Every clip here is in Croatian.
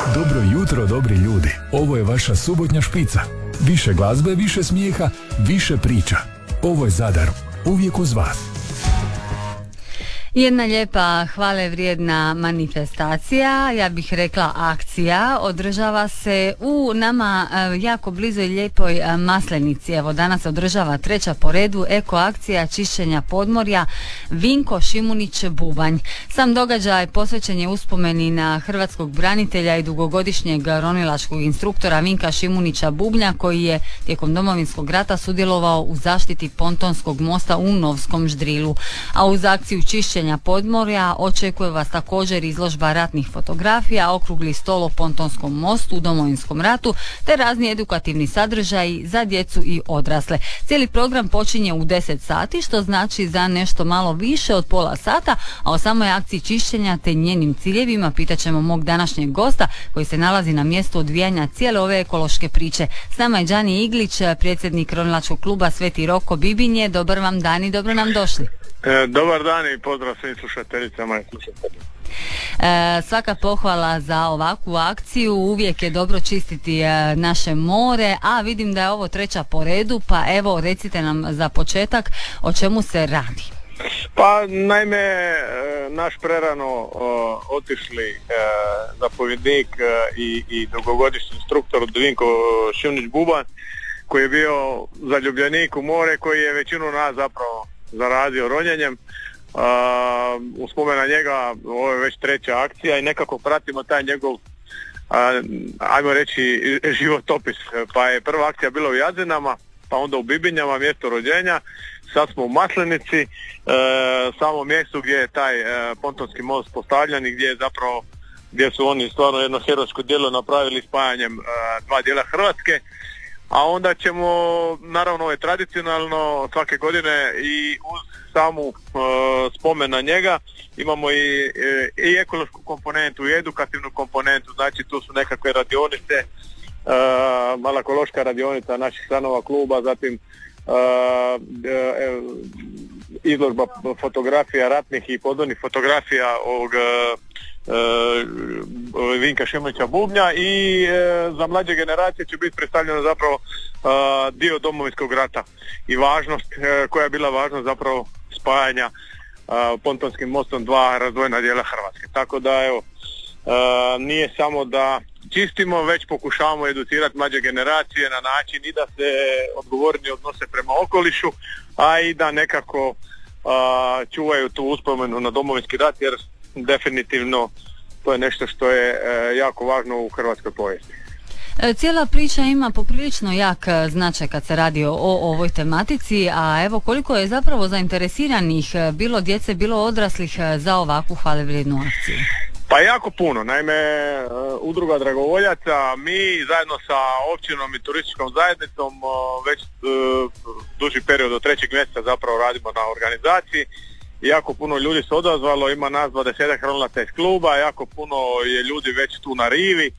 Dobro jutro, dobri ljudi. Ovo je vaša subotnja špica. Više glazbe, više smijeha, više priča. Ovo je Zadar. Uvijek uz vas. Jedna lijepa, hvale vrijedna manifestacija, ja bih rekla akcija, održava se u nama jako blizoj lijepoj Maslenici. Evo, danas se održava 3. po redu eko akcija čišćenja podmorja Vinko Šimunić Bubanj. Sam događaj posvećen je uspomeni na hrvatskog branitelja i dugogodišnjeg ronilačkog instruktora Vinka Šimunića Bubnja, koji je tijekom Domovinskog rata sudjelovao u zaštiti pontonskog mosta u Novskom Ždrilu. A uz akciju čišćenja podmorja očekuje vas također izložba ratnih fotografija, okrugli stol o pontonskom mostu u Domovinskom ratu te razni edukativni sadržaji za djecu i odrasle. Cijeli program počinje u 10 sati, što znači za nešto malo više od pola sata, a o samoj akciji čišćenja te njenim ciljevima pitat ćemo mog današnjeg gosta koji se nalazi na mjestu odvijanja cijele ove ekološke priče. S nama je Đani Iglić, predsjednik ronilačkog kluba Sveti Roko Bibinje. Dobar vam dan i dobro nam došli. Dobar dan i pozdrav svim slušateljicama i slušateljima. Svaka pohvala za ovakvu akciju, uvijek je dobro čistiti naše more, a vidim da je ovo 3. po redu, pa evo recite nam za početak o čemu se radi. Pa naime, naš prerano otišli zapovjednik i dugogodišnji instruktor Vinko Šimunić Bubanj, koji je bio zaljubljenik u more, koji je većinu nas zapravo zaradio ronjenjem. U spomen na njega ovo je već 3. akcija i nekako pratimo taj njegov ajmo reći životopis. Pa je prva akcija bila u Jadzinama, pa onda u Bibinjama, mjesto rođenja. Sad smo u Maslenici, samo mjestu gdje je taj pontonski most postavljan i gdje su oni stvarno jedno herojsko djelo napravili spajanjem 2 dijela Hrvatske. A onda ćemo, naravno ovo je tradicionalno, svake godine i uz samu spomen na njega imamo i ekološku komponentu i edukativnu komponentu, znači tu su nekakve radionice, malakološka radionica naših članova kluba, zatim izložba fotografija ratnih i podvodnih fotografija ovog Vinka Šimunića Bubnja i za mlađe generacije će biti predstavljeno zapravo dio Domovinskog rata i važnost koja je bila važnost zapravo spajanja pontonskim mostom 2 razdvojena dijela Hrvatske. Tako da evo, nije samo da čistimo, već pokušavamo educirati mlađe generacije na način i da se odgovorni odnose prema okolišu, a i da nekako čuvaju tu uspomenu na Domovinski rat, jer definitivno to je nešto što je jako važno u hrvatskoj povijesti. Cijela priča ima poprilično jak značaj kad se radi o ovoj tematici, a evo koliko je zapravo zainteresiranih bilo djece, bilo odraslih za ovakvu hvalevrijednu akciju? Pa jako puno, naime udruga dragovoljaca, mi zajedno sa općinom i turističkom zajednicom već duži period od 3. mjeseca zapravo radimo na organizaciji. Jako puno ljudi se odazvalo, ima nas 20 ronilaca iz kluba, jako puno je ljudi već tu na rivi,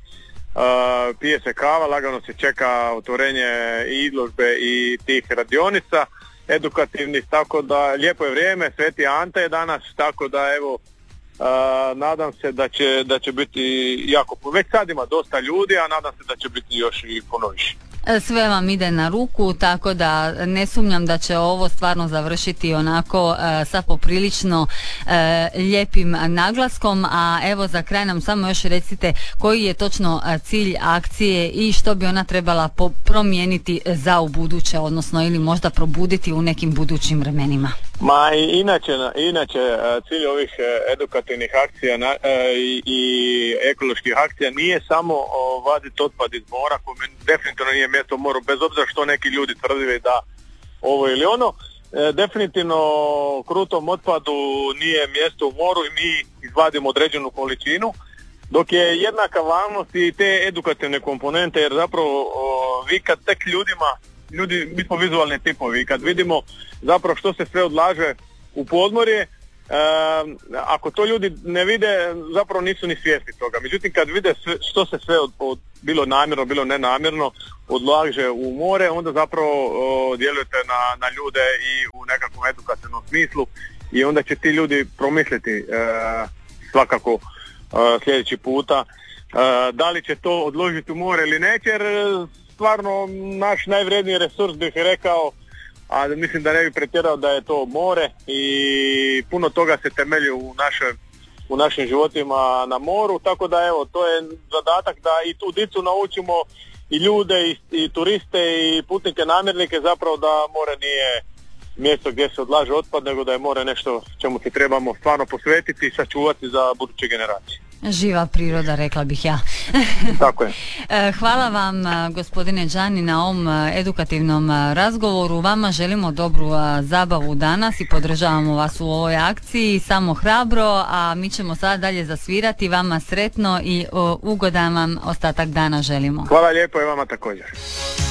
pije se kava, lagano se čeka otvorenje i izložbe i tih radionica edukativnih, tako da lijepo je vrijeme, Sveti Ante je danas, tako da evo nadam se da će biti jako puno, već sad ima dosta ljudi, a nadam se da će biti još i puno više. Sve vam ide na ruku, tako da ne sumnjam da će ovo stvarno završiti onako sa poprilično lijepim naglaskom. A evo za kraj nam samo još recite koji je točno cilj akcije i što bi ona trebala promijeniti za ubuduće, odnosno ili možda probuditi u nekim budućim vremenima. Ma inače cilj ovih edukativnih akcija i ekoloških akcija nije samo vaditi otpad iz mora, koji definitivno nije mjesto u moru, bez obzira što neki ljudi tvrdili da ovo ili ono. Definitivno krutom otpadu nije mjesto u moru i mi izvadimo određenu količinu, dok je jednaka važnost i te edukativne komponente, jer zapravo vi kad tek mi smo vizualni tipovi, kad vidimo zapravo što se sve odlaže u podmorje, ako to ljudi ne vide, zapravo nisu ni svjesni toga. Međutim, kad vide što se sve bilo namjerno, bilo nenamjerno odlaže u more, onda zapravo djelujete na ljude i u nekakvom edukativnom smislu i onda će ti ljudi promisliti svakako sljedeći puta da li će to odložiti u more ili neće, jer stvarno naš najvredniji resurs bih rekao, a mislim da ne bi pretjerao, da je to more i puno toga se temelji u našim životima na moru, tako da evo, to je zadatak da i tu dicu naučimo, i ljude, i turiste, i putnike, namjernike, zapravo da more nije mjesto gdje se odlaže otpad, nego da je more nešto čemu se trebamo stvarno posvetiti i sačuvati za buduće generacije. Živa priroda, rekla bih ja. Tako je. Hvala vam, gospodine Đani, na ovom edukativnom razgovoru. Vama želimo dobru zabavu danas i podržavamo vas u ovoj akciji. Samo hrabro, a mi ćemo sada dalje zasvirati. Vama sretno i ugodan vam ostatak dana želimo. Hvala lijepo i vama također.